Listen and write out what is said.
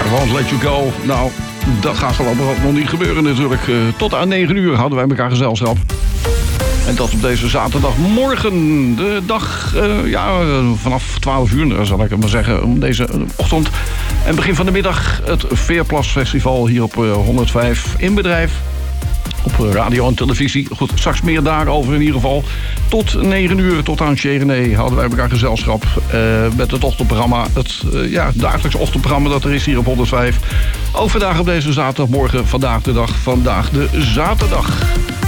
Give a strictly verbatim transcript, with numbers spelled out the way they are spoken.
Want Let You Go, nou, dat gaat voorlopig ook nog niet gebeuren natuurlijk. Uh, tot aan negen uur hadden wij elkaar gezelschap. En dat op deze zaterdagmorgen, de dag, uh, ja, vanaf twaalf uur, zal ik het maar zeggen, om deze ochtend. En begin van de middag het Veerplas Festival hier op uh, honderdvijf in bedrijf. Op radio en televisie. Goed, straks meer daarover in ieder geval. Tot negen uur, tot aan Cherené hadden wij elkaar gezelschap. Uh, met het ochtendprogramma. Het uh, ja, dagelijks ochtendprogramma dat er is hier op honderdvijf. Ook vandaag op deze zaterdagmorgen. Vandaag de dag, vandaag de zaterdag.